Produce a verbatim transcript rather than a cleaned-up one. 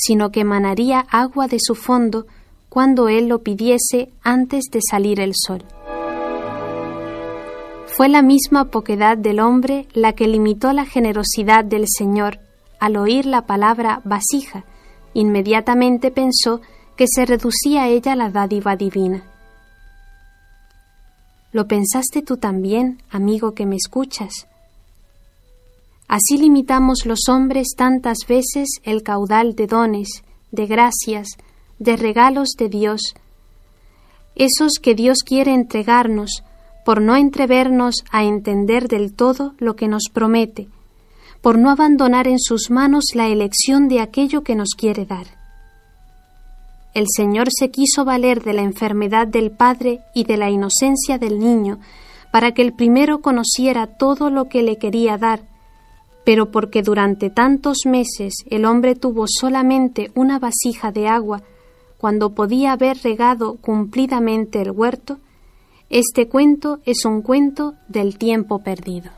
sino que manaría agua de su fondo cuando él lo pidiese antes de salir el sol. Fue la misma poquedad del hombre la que limitó la generosidad del Señor. Al oír la palabra vasija, inmediatamente pensó que se reducía a ella la dádiva divina. ¿Lo pensaste tú también, amigo que me escuchas? Así limitamos los hombres tantas veces el caudal de dones, de gracias, de regalos de Dios, esos que Dios quiere entregarnos, por no entrevernos a entender del todo lo que nos promete, por no abandonar en sus manos la elección de aquello que nos quiere dar. El Señor se quiso valer de la enfermedad del padre y de la inocencia del niño para que el primero conociera todo lo que le quería dar, pero porque durante tantos meses el hombre tuvo solamente una vasija de agua, cuando podía haber regado cumplidamente el huerto, este cuento es un cuento del tiempo perdido.